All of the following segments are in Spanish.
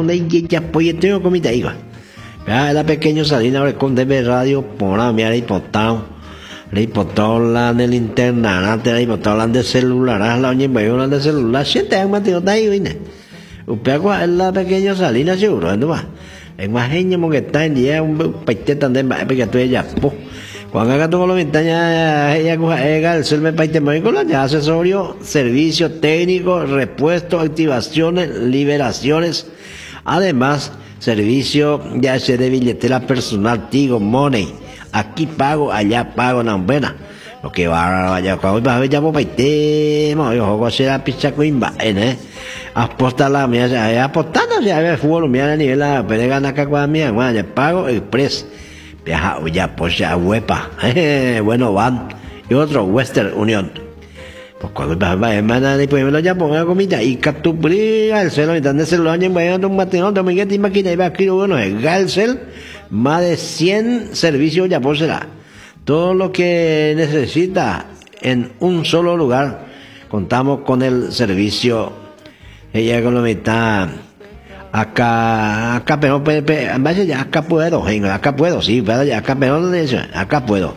donde ya pues tengo comida ahí, era pequeño Salinas con DB Radio, por la mía, le la en el internet, le la de celular, la oña la de celular, siete años más tengo ahí, ¿viste? Usted es la pequeña Salinas seguro, ¿no va? En más genio que está en día un paite tan de más porque tú ella, po. Cuando haga todo lo ventaña, ella coja el selme paite mónicola, ya asesorio, servicio técnico, repuesto, activaciones, liberaciones, además, servicio ya se de billetera personal, Tigo, Money, aquí pago, allá pago, no buena. Lo que va allá, cuando va a ver ya por paite, mo, yo juego a ser a picha cuimba, aposta la mía, apostando ya el fútbol mía a nivel la peregana acá con mía, ya pago express. Viaja ya pues ya huepa, bueno van y otro Western Union. Pues cuando va hermana después me lo ya ponga comida y capturía el celo y dan ese lo año en un matinón de miguel y máquina y va a escribir bueno el Galcel más de 100 servicios ya por será. Todo lo que necesita en un solo lugar. Contamos con el servicio ella con la mitad acá pero acá puedo sí acá pero acá puedo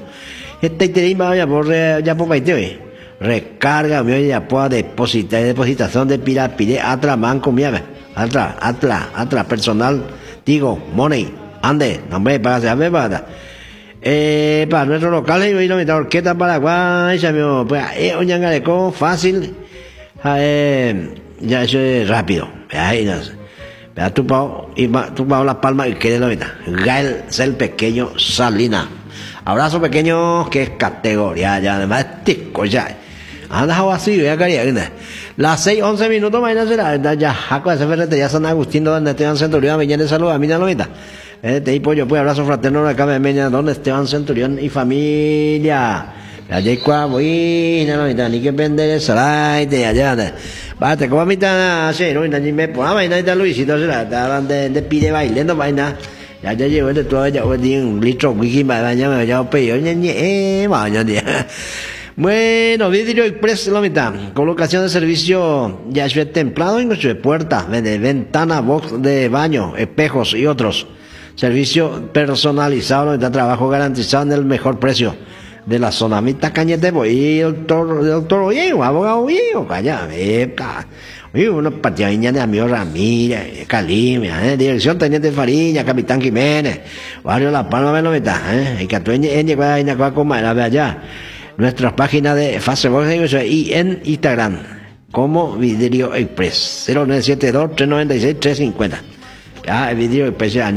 ya por paite recarga ya puedo depositación de pirapide atra manco mía atra personal digo money ande nombre para saber para nuestro local y lo mitad orquesta Paraguay pues oñangareco fácil ya eso es rápido ahí no. Vea tu pao la palma y quede la mitad. Gael el pequeño Salina. Abrazo pequeño que es categoría ya además tico ya. Anda así ya quería. Las 6:11 minutos mañana será ya jaco ese ferrete ya San Agustín donde Esteban Centurión mañana de salud a mí la mitad. Te pollo pues abrazo fraterno acá de meña donde Esteban Centurión y familia. Allá cuá voy la mitad ni que vender el salaite allá. Bate, como a mitad cero, y nadie me pone, vaina de Luisito, será, estaban de pide bailando, vaina, ya llevo de todo, ya hoy un litro, wiki, vaina, ya pedido, vaina, bueno, Vidrio Express, la mitad, colocación de servicio, ya es templado en nuestra puerta, de ventana, box de baño, espejos y otros, servicio personalizado, la mitad, trabajo garantizado en el mejor precio. De la zona mitad cañete y doctor oye abogado oye calla oye una partida de amigo Ramírez Calimia dirección teniente Fariña capitán Jiménez barrio La Palma me lo meta y que tú en como la ve allá nuestras páginas de Facebook y en Instagram como Vidrio Express 0972-396-350 ya el Vidrio Express ya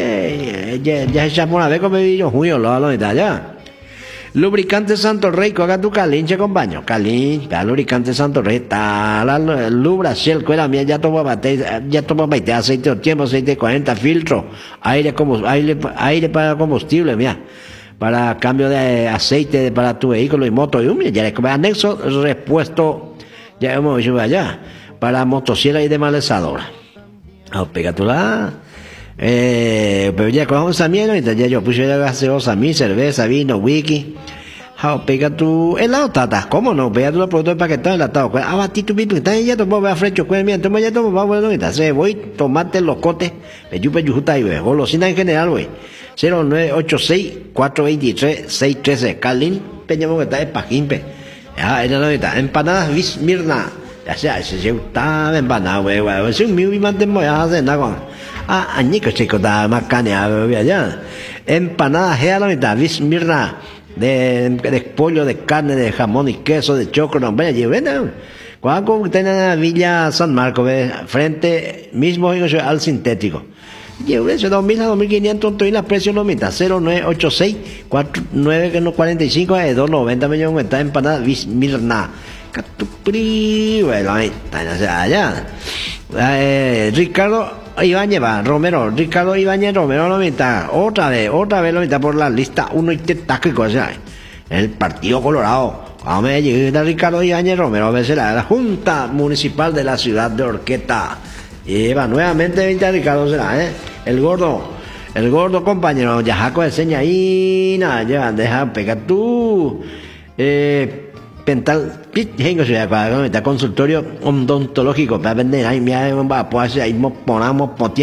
se llamó una vez con Vidrio Julio lo meta allá. Lubricante Santo Rey, coga tu calinche con baño. Lubricante Santo Rey, la Lubra Shell, cuela mía, ya toma baite, aceite de tiempo, aceite de 40, filtro, aire para combustible, mía. Para cambio de aceite para tu vehículo y moto, y ya le come anexo, repuesto, ya hemos dicho allá, para motosierra y demalizadora. Pégatula. Pero ya cogemos a mierda, ya yo puse la gaseosa, mi cerveza, vino, wiki. Pega tu helado, tata, ¿cómo no? Pega tu los productos empaquetados enlatados. Abatí tu pipo, está ya tomó, vea frecho, pues mira, toma ya tomo, vamos a ver, se voy, tomate, locote, peyupe, yujuta y ve, golosina en general, güey. 0986-423-613, Calín, peñamos que está de Pajimpe. Ya, era la mitad, empanadas Vismirna. Ya sea, se está empanada, güey, es un mío y mantemo, ya hace nada, añico chico, da más carne, allá. Empanadas, ya la mitad, Vismirna. De pollo, de carne, de jamón y queso, de choclo, no, ven, cuando tienen la Villa San Marcos, frente mismo al sintético. Llevo eso, 2.000 a 2.500, y la precio lo mitad, 0986-4945, 290 millones, está empanada, Vismirna. Catupri, bueno, ahí está, allá. Ricardo Ibáñez Romero lo mitad, otra vez lo mitad por la lista 1 y táctico, o sea, el Partido Colorado. Cuando me llega Ricardo Ibáñez Romero, a veces la Junta Municipal de la ciudad de Orqueta. Y va nuevamente 20 Ricardo será, el gordo compañero, ya jaco de seña ahí, nada, ya, deja, pega tú, pental consultorio odontológico para vender ahí me pues ahí ponamos